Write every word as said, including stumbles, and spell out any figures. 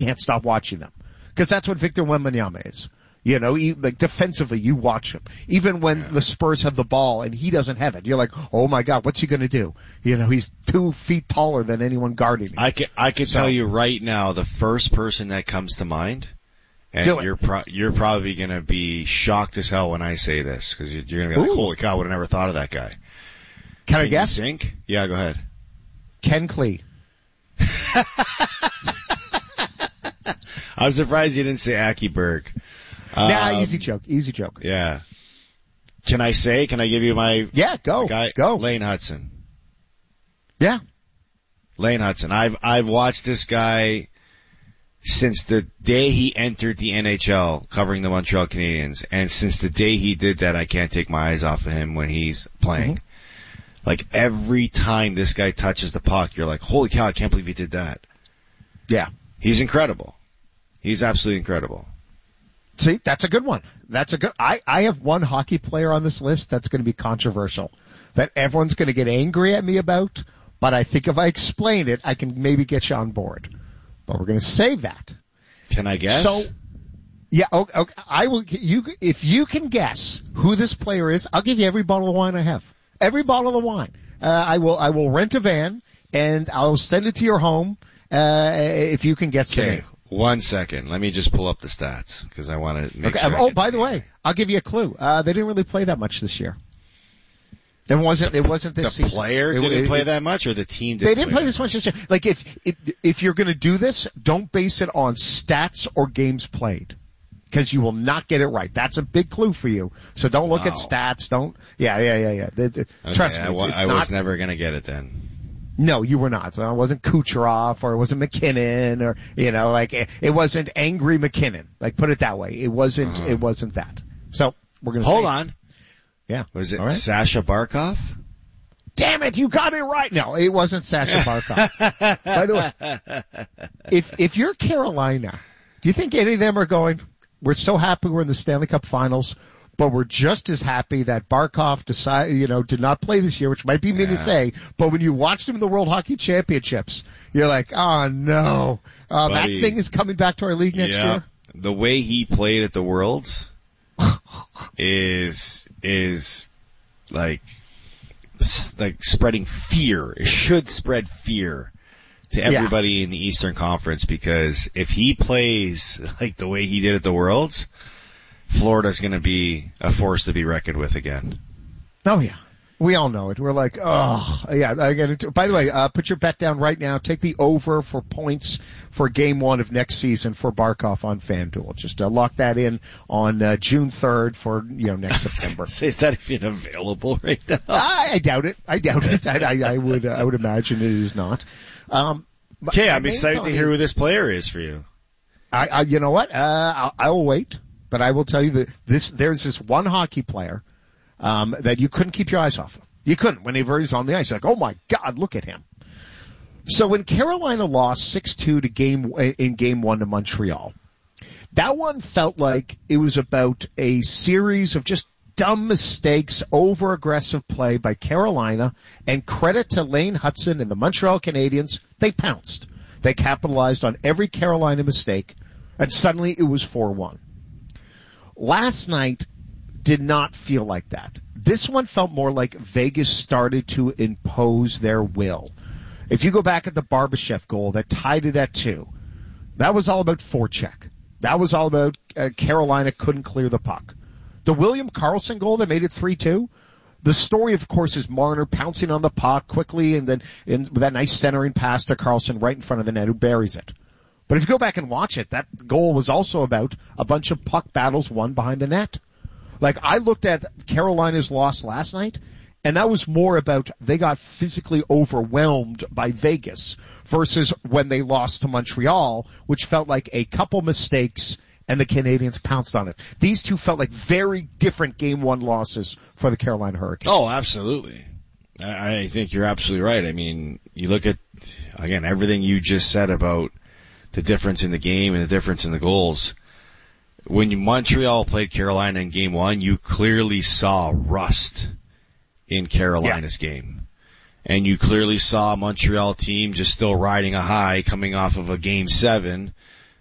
can't stop watching them. Because that's what Victor Wembanyama is. You know, he, like defensively, you watch him. Even when yeah. the Spurs have the ball and he doesn't have it, you're like, oh my God, what's he going to do? You know, he's two feet taller than anyone guarding him. I can I can so, tell you right now, the first person that comes to mind, and you're pro- you're probably going to be shocked as hell when I say this, because you're going to be like, Ooh. holy cow, I would have never thought of that guy. Can, can I guess? You think? Yeah, go ahead. Ken Klee. I'm surprised you didn't say Aki Berg. Nah, um, easy joke, easy joke. Yeah. Can I say, can I give you my Yeah, go, guy? go. Lane Hudson. Yeah. Lane Hudson. I've, I've watched this guy since the day he entered the N H L covering the Montreal Canadiens, and since the day he did that, I can't take my eyes off of him when he's playing. Mm-hmm. Like every time this guy touches the puck, you're like, holy cow, I can't believe he did that. Yeah. He's incredible. He's absolutely incredible. See, that's a good one. That's a good, I, I have one hockey player on this list that's going to be controversial, that everyone's going to get angry at me about, but I think if I explain it, I can maybe get you on board. But we're going to save that. Can I guess? So, yeah, okay, okay, I will, you, if you can guess who this player is, I'll give you every bottle of wine I have. Every bottle of wine. Uh, I will, I will rent a van and I'll send it to your home, uh, if you can guess the name. One second. Let me just pull up the stats because I want to make okay. sure. Oh, by the way, I'll give you a clue. Uh, they didn't really play that much this year. It wasn't, it wasn't this the season. The player it, didn't it, play it, that much, or the team didn't They didn't play, play this much this year. Like if, if, if you're gonna do this, don't base it on stats or games played. Cause you will not get it right. That's a big clue for you. So don't look wow. at stats. Don't, yeah, yeah, yeah, yeah. They, they, okay, trust me. I, it's, it's I not, was never gonna get it then. No, you were not. So it wasn't Kucherov or it wasn't McKinnon or, you know, like it, it wasn't angry McKinnon. Like put it that way. It wasn't, uh-huh. it wasn't that. So we're going to Hold on. Yeah. Was it right. Sasha Barkov? Damn it, you got it right. No, it wasn't Sasha Barkov. By the way, if, if you're Carolina, do you think any of them are going, we're so happy we're in the Stanley Cup Finals, but we're just as happy that Barkov decided, you know, did not play this year, which might be mean yeah. to say, but when you watched him in the World Hockey Championships, you're like, oh no, uh, that thing is coming back to our league next yeah. year. The way he played at the Worlds is, is like, like spreading fear. It should spread fear to everybody yeah. in the Eastern Conference, because if he plays like the way he did at the Worlds, Florida's going to be a force to be reckoned with again. Oh yeah, we all know it. We're like, oh yeah. I get it. By the way, uh, put your bet down right now. Take the over for points for Game One of next season for Barkov on FanDuel. Just uh, lock that in on uh, June third for you know next September. Is that even available right now? I, I doubt it. I doubt it. I, I, I would. Uh, I would imagine it is not. Um, okay, I'm excited to hear who this player is for you. I, I you know what? Uh, I'll, I will wait. But I will tell you that this, there's this one hockey player, um, that you couldn't keep your eyes off of. You couldn't. Whenever he's on the ice, you're like, oh my God, look at him. So when Carolina lost six two to game, in game one to Montreal, that one felt like it was about a series of just dumb mistakes, over aggressive play by Carolina, and credit to Lane Hudson and the Montreal Canadiens. They pounced. They capitalized on every Carolina mistake, and suddenly it was four one. Last night did not feel like that. This one felt more like Vegas started to impose their will. If you go back at the Barbashev goal that tied it at two, that was all about forecheck. That was all about uh, Carolina couldn't clear the puck. The William Karlsson goal that made it three two, the story, of course, is Marner pouncing on the puck quickly and then in, with that nice centering pass to Karlsson right in front of the net who buries it. But if you go back and watch it, that goal was also about a bunch of puck battles won behind the net. Like, I looked at Carolina's loss last night, and that was more about they got physically overwhelmed by Vegas versus when they lost to Montreal, which felt like a couple mistakes and the Canadiens pounced on it. These two felt like very different game one losses for the Carolina Hurricanes. Oh, absolutely. I think you're absolutely right. I mean, you look at, again, everything you just said about the difference in the game and the difference in the goals. When Montreal played Carolina in game one, you clearly saw rust in Carolina's yeah. game. And you clearly saw a Montreal team just still riding a high coming off of a game seven